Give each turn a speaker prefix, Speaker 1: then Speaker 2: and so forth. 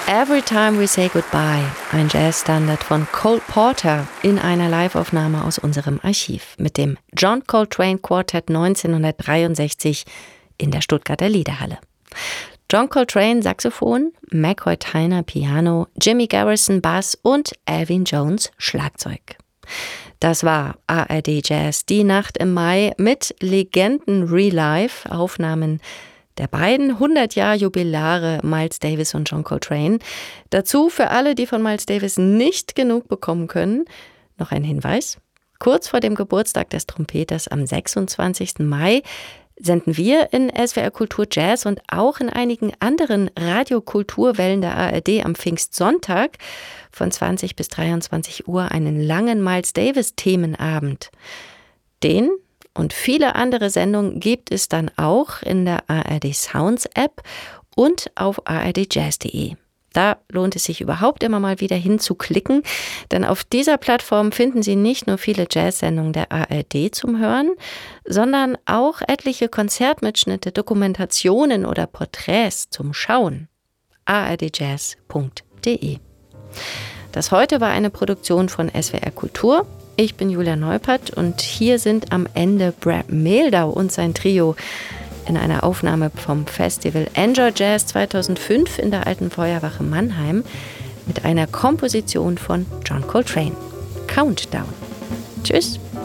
Speaker 1: Every Time We Say Goodbye, ein Jazzstandard von Cole Porter in einer Liveaufnahme aus unserem Archiv mit dem John Coltrane Quartet 1963 in der Stuttgarter Liederhalle. John Coltrane Saxophon, McCoy Tyner Piano, Jimmy Garrison Bass und Elvin Jones Schlagzeug. Das war ARD Jazz, die Nacht im Mai mit Legenden Relive, Aufnahmen der beiden 100-Jahr-Jubilare Miles Davis und John Coltrane. Dazu für alle, die von Miles Davis nicht genug bekommen können, noch ein Hinweis. Kurz vor dem Geburtstag des Trompeters am 26. Mai senden wir in SWR Kultur Jazz und auch in einigen anderen Radiokulturwellen der ARD am Pfingstsonntag von 20 bis 23 Uhr einen langen Miles Davis Themenabend. Den und viele andere Sendungen gibt es dann auch in der ARD Sounds App und auf ardjazz.de. Da lohnt es sich überhaupt immer mal wieder hinzuklicken, denn auf dieser Plattform finden Sie nicht nur viele Jazz-Sendungen der ARD zum Hören, sondern auch etliche Konzertmitschnitte, Dokumentationen oder Porträts zum Schauen. ardjazz.de. Das heute war eine Produktion von SWR Kultur. Ich bin Julia Neupert und hier sind am Ende Brad Mehldau und sein Trio in einer Aufnahme vom Festival Enjoy Jazz 2005 in der Alten Feuerwache Mannheim mit einer Komposition von John Coltrane. Countdown. Tschüss.